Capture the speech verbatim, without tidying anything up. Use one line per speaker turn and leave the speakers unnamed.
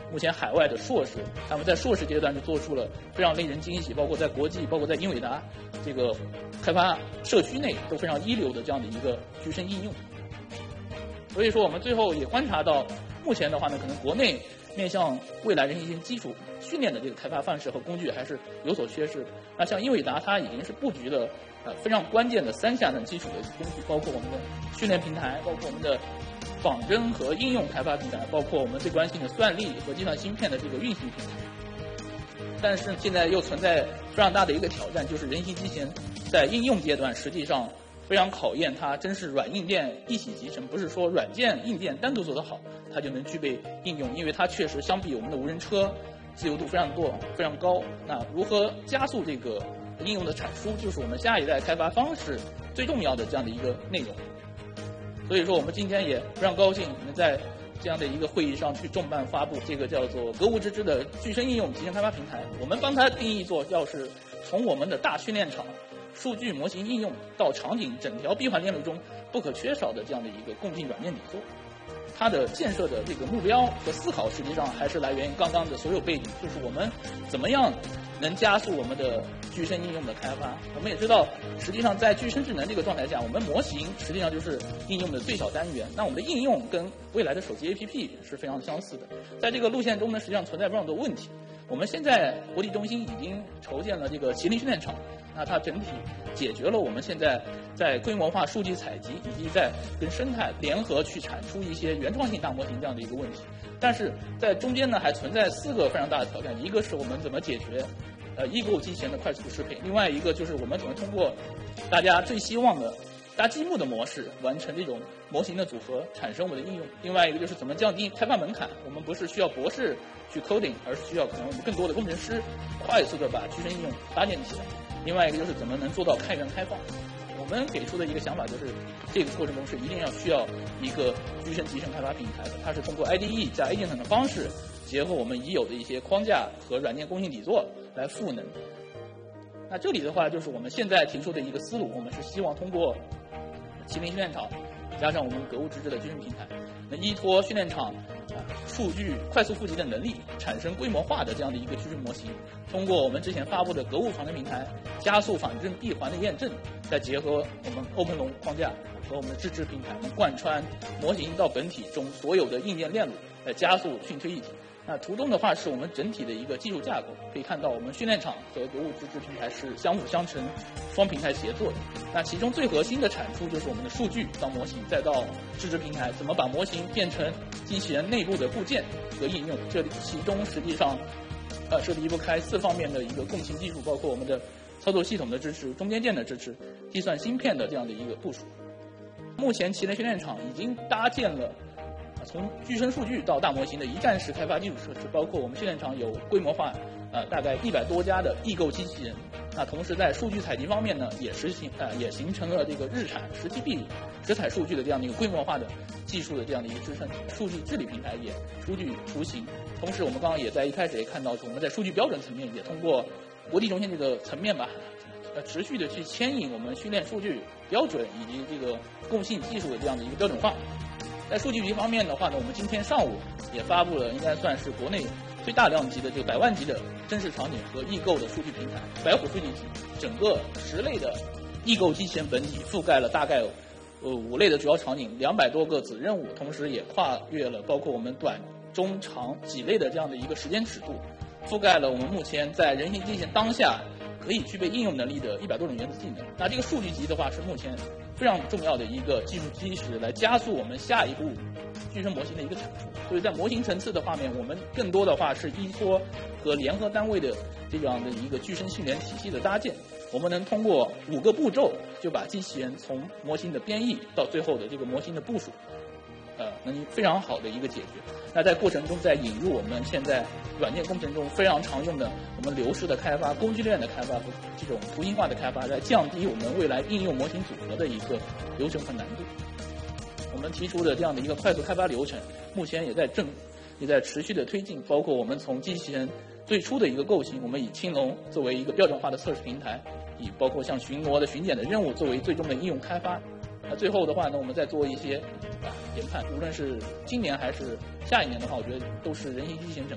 目前海外的硕士，他们在硕士阶段就做出了非常令人惊喜，包括在国际，包括在英伟达这个开发社区内都非常一流的这样的一个具身应用。所以说，我们最后也观察到，目前的话呢，可能国内面向未来人工智能基础训练的这个开发范式和工具还是有所缺失。那像英伟达，它已经是布局了呃非常关键的三下等基础的工具，包括我们的训练平台，包括我们的仿真和应用开发平台，包括我们最关心的算力和计算芯片的这个运行平台。但是现在又存在非常大的一个挑战，就是人形机器人在应用阶段实际上非常考验它真是软硬件一体集成，不是说软件硬件单独做得好它就能具备应用，因为它确实相比我们的无人车自由度非常多非常高。那如何加速这个应用的产出，就是我们下一代开发方式最重要的这样的一个内容。所以说我们今天也非常高兴能在这样的一个会议上去重磅发布这个叫做格物致知的具身应用集成开发平台。我们帮它定义做要是从我们的大训练场数据模型应用到场景整条闭环链路中不可缺少的这样的一个共性软件底座。它的建设的这个目标和思考实际上还是来源于刚刚的所有背景，就是我们怎么样能加速我们的具身应用的开发。我们也知道，实际上在具身智能这个状态下，我们模型实际上就是应用的最小单元。那我们的应用跟未来的手机 A P P 是非常相似的。在这个路线中呢，实际上存在非常多问题。我们现在国际中心已经筹建了这个麒麟训练场，那它整体解决了我们现在在规模化数据采集以及在跟生态联合去产出一些原创性大模型这样的一个问题。但是在中间呢，还存在四个非常大的挑战，一个是我们怎么解决呃异构机器人的快速适配，另外一个就是我们怎么通过大家最希望的搭积木的模式完成这种模型的组合，产生我们的应用。另外一个就是怎么降低开发门槛，我们不是需要博士去 coding， 而是需要可能我们更多的工程师快速的把具身应用搭建起来。另外一个就是怎么能做到开源开放。我们给出的一个想法就是，这个过程中是一定要需要一个具身集成开发平台的，它是通过 I D E 加 agent 的方式，结合我们已有的一些框架和软件共性底座来赋能。那这里的话，就是我们现在提出的一个思路，我们是希望通过麒麟训练场加上我们格物致知的具身平台，那依托训练场啊数据快速富集的能力，产生规模化的这样的一个具身模型。通过我们之前发布的格物仿真平台，加速仿真闭环的验证，再结合我们 OpenLong 框架和我们的智知平台，能贯穿模型到本体中所有的硬件链路，来加速训推一体。那图中的话是我们整体的一个技术架构，可以看到我们训练场和格物致知平台是相辅相成、双平台协作的。那其中最核心的产出就是我们的数据到模型，再到智知平台，怎么把模型变成机器人内部的部件和应用。这里其中实际上，呃，是离不开四方面的一个共性技术，包括我们的操作系统的支持、中间件的支持、计算芯片的这样的一个部署。目前麒麟训练场已经搭建了从具身数据到大模型的一站式开发基础设施，包括我们训练场有规模化，呃，大概一百多家的异构机器人。那同时在数据采集方面呢，也实行呃也形成了这个日产十 T B 实采数据的这样的一个规模化的技术的这样的一个支撑。数据治理平台也出具雏形。同时我们刚刚也在一开始也看到，我们在数据标准层面也通过国际中心这个层面吧，呃，持续的去牵引我们训练数据标准以及这个共性技术的这样的一个标准化。在数据集方面的话呢，我们今天上午也发布了应该算是国内最大量级的这个百万级的真实场景和异构的数据平台白虎数据集，整个十类的异构机器人本体覆盖了大概呃五类的主要场景，两百多个子任务，同时也跨越了包括我们短、中、长几类的这样的一个时间尺度，覆盖了我们目前在人形机器人当下可以具备应用能力的一百多种原子技能。那这个数据集的话是目前非常重要的一个技术基石，来加速我们下一步具身模型的一个产出。所以在模型层次的画面，我们更多的话是依托和联合单位的这样的一个具身训练体系的搭建，我们能通过五个步骤就把机器人从模型的编译到最后的这个模型的部署，呃，能非常好的一个解决。那在过程中再引入我们现在软件工程中非常常用的我们流式的开发、工具链的开发和这种图形化的开发，来降低我们未来应用模型组合的一个流程和难度。我们提出的这样的一个快速开发流程，目前也在正也在持续的推进，包括我们从机器人最初的一个构型，我们以青龙作为一个标准化的测试平台，以包括像巡逻的巡检的任务作为最终的应用开发。那最后的话呢，我们再做一些啊研判，无论是今年还是下一年的话，我觉得都是人形机器人整